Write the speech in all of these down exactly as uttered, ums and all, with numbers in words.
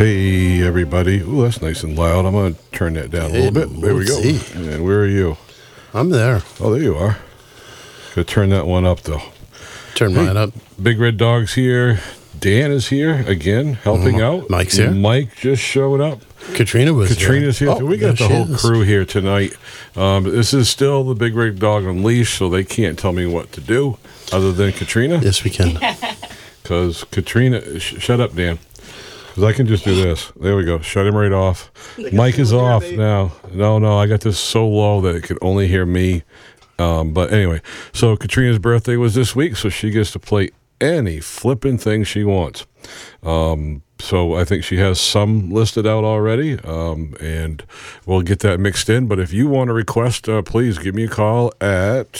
Hey, everybody. Ooh, that's nice and loud. I'm going to turn that down a Hey, little bit. There we go. Mosey. And where are you? I'm there. Oh, there you are. Going to turn that one up, though. Turn Hey, mine up. Big Red Dog's here. Dan is here again, helping Mhm. out. Mike's here. Mike just showed up. Katrina was Katrina's here. here. too. We got the there she whole is. crew here tonight. Um, this is still the Big Red Dog Unleashed, so they can't tell me what to do other than Katrina. Yes, we can. Because Katrina, sh- shut up, Dan. Because I can just do this. There we go. Shut him right off. Mike is off now. No, no, I got this so low that it can only hear me. Um, but anyway, so Katrina's birthday was this week, so she gets to play any flipping thing she wants. Um, so I think she has some listed out already, um, and we'll get that mixed in. But if you want to request, uh, please give me a call at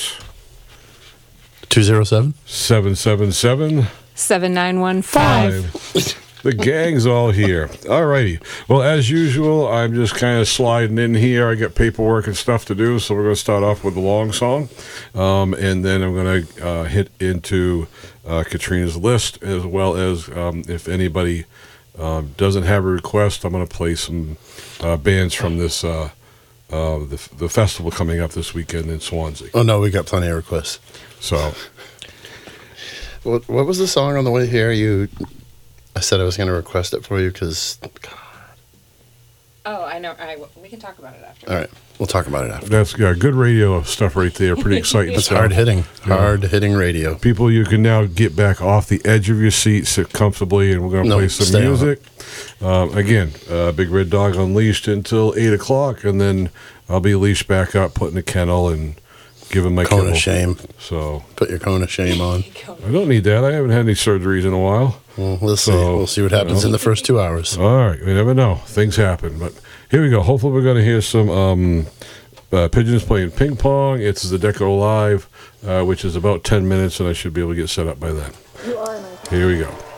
two oh seven? seven seven seven seven nine one five. Five. The gang's all here. All righty. Well, as usual, I'm just kind of sliding in here. I got paperwork and stuff to do, so we're going to start off with the long song. Um, and then I'm going to uh, hit into uh, Katrina's list, as well as um, if anybody um, doesn't have a request, I'm going to play some uh, bands from this uh, uh, the, the festival coming up this weekend in Swansea. Oh, no, we got plenty of requests. So, What, what was the song on the way here? You, I said I was going to request it for you because, Oh, I know. I, we can talk about it after. all right, we'll talk about it after. that's yeah, good radio stuff right there. Pretty exciting It's stuff. hard hitting, Yeah. hard hitting radio. People, you can now get back off the edge of your seat, sit comfortably, and we're going to No, play some stay on music. Um, again, uh, Big Red Dog Unleashed until eight o'clock, and then I'll be leashed back up, put in the kennel, and give him my Cone kibble. of shame. So Put your cone of shame on. I don't need that. I haven't had any surgeries in a while. Well, we'll see. So, We'll see what happens you know. in the first two hours. All right, we never know. Things happen. But here we go. Hopefully we're going to hear some um, uh, Pigeons playing ping pong. It's the Deco Live, uh, which is about ten minutes, and I should be able to get set up by then. Here we go.